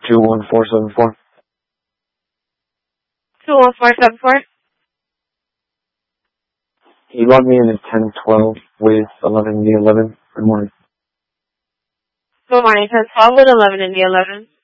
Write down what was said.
21474. 21474. He logged me in at 1012 with 11 in the 11. Good morning. Good morning. 1012 with 11 in the 11.